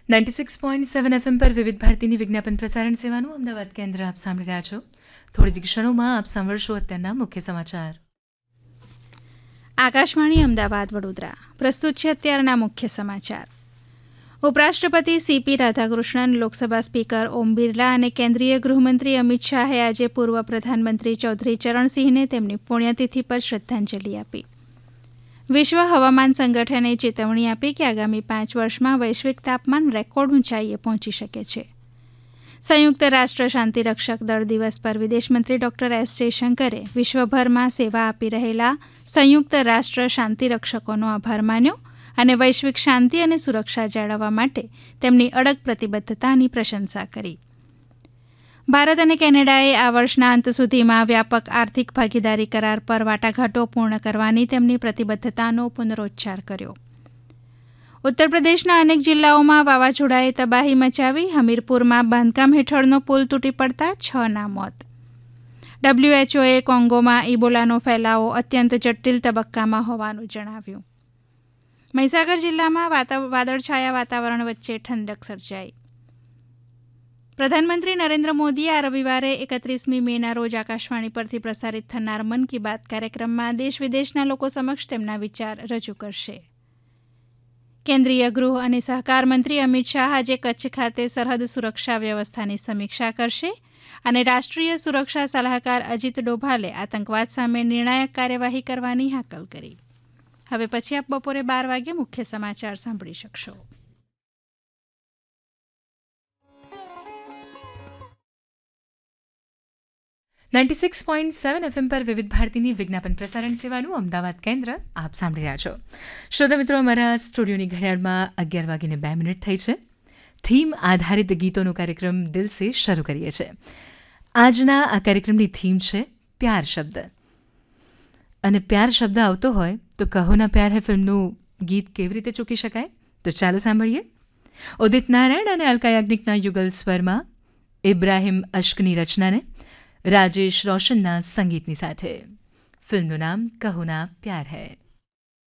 96.7 FM પર વિવિધ ભારતીની વિજ્ઞાપન પ્રસારણ સેવાનું અમદાવાદ કેન્દ્ર આપ સાંભળી રહ્યા છો. થોડી જ ક્ષણોમાં આપ સાંભળશો અત્યારના મુખ્ય સમાચાર. આકાશવાણી અમદાવાદ વડોદરા પ્રસ્તુત છે અત્યારના મુખ્ય સમાચાર. ઉપરાષ્ટ્રપતિ સીપી રાધાકૃષ્ણન, લોકસભા સ્પીકર ઓમ બિરલા અને કેન્દ્રીય ગૃહમંત્રી અમિત શાહે આજે પૂર્વ પ્રધાનમંત્રી ચૌધરી ચરણસિંહને તેમની પુણ્યતિથિ પર શ્રદ્ધાંજલિ આપી. વિશ્વ હવામાન સંગઠને ચેતવણી આપી કે આગામી 5 વર્ષમાં વૈશ્વિક તાપમાન રેકોર્ડ ઊંચાઈએ પહોંચી શકે છે. સંયુક્ત રાષ્ટ્ર શાંતિરક્ષક દળ દિવસ પર વિદેશમંત્રી ડોક્ટર એસ જયશંકરે વિશ્વભરમાં સેવા આપી રહેલા સંયુક્ત રાષ્ટ્ર શાંતિરક્ષકોનો આભાર માન્યો અને વૈશ્વિક શાંતિ અને સુરક્ષા જાળવવા માટે તેમની અડગ પ્રતિબદ્ધતાની પ્રશંસા કરી. ભારત અને કેનેડાએ આ વર્ષના અંત સુધીમાં વ્યાપક આર્થિક ભાગીદારી કરાર પર વાટાઘાટો પૂર્ણ કરવાની તેમની પ્રતિબદ્ધતાનો પુનરોચ્ચાર કર્યો. ઉત્તર પ્રદેશના અનેક જિલ્લાઓમાં વાવાઝોડાએ તબાહી મચાવી. હમીરપુરમાં બાંધકામ હેઠળનો પુલ તૂટી પડતા 6ના મોત. WHOએ કોંગોમાં ઇબોલાનો ફેલાવો અત્યંત જટિલ તબક્કામાં હોવાનું જણાવ્યું. મહીસાગર જિલ્લામાં વાદળછાયા વાતાવરણ વચ્ચે ઠંડક સર્જાઈ. પ્રધાનમંત્રી નરેન્દ્ર મોદીએ આ રવિવારે 31મી મેના રોજ આકાશવાણી પરથી પ્રસારિત થનાર મન કી બાત કાર્યક્રમમાં દેશ વિદેશના લોકો સમક્ષ તેમના વિચાર રજૂ કરશે. કેન્દ્રીય ગૃહ અને સહકાર મંત્રી અમિત શાહ આજે કચ્છ ખાતે સરહદ સુરક્ષા વ્યવસ્થાની સમીક્ષા કરશે અને રાષ્ટ્રીય સુરક્ષા સલાહકાર અજીત ડોભાલે આતંકવાદ સામે નિર્ણાયક કાર્યવાહી કરવાની હાકલ કરી. હવે પછી આપ બપોરે 12 વાગે મુખ્ય સમાચાર સાંભળી શકશો. FM પર વિવિધ ભારતીની વિજ્ઞાપન પ્રસારણ સેવાનું અમદાવાદ કેન્દ્ર આપ સાંભળી રહ્યા છો. શ્રોતા મિત્રો, અમારા સ્ટુડિયોની ઘડિયાળમાં 11:02 થઈ છે. થીમ આધારિત ગીતોનો કાર્યક્રમ દિલ સે શરૂ કરીએ છીએ. આજના આ કાર્યક્રમની થીમ છે પ્યાર શબ્દ. અને પ્યાર શબ્દ આવતો હોય તો કહો ના પ્યાર હે ફિલ્મનું ગીત કેવી રીતે ચૂકી શકાય? તો ચાલો સાંભળીએ. ઉદિત નારાયણ અને અલકા યાજ્ઞિકના યુગલ સ્વરમાં ઇબ્રાહિમ અશ્કની રચનાને રાજેશ રોશનના સંગીતની સાથે. ફિલ્મનું નામ કહો ના પ્યાર હૈ.